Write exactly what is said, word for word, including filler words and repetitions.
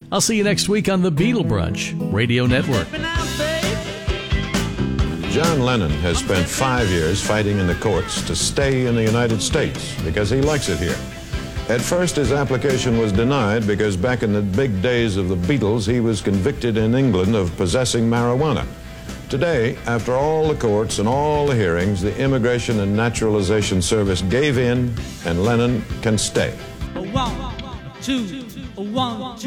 I'll see you next week on the Beatle Brunch Radio Network. John Lennon has spent five years fighting in the courts to stay in the United States because he likes it here. At first, his application was denied because back in the big days of the Beatles, he was convicted in England of possessing marijuana. Today, after all the courts and all the hearings, the Immigration and Naturalization Service gave in, and Lennon can stay. A one, two, a one, two.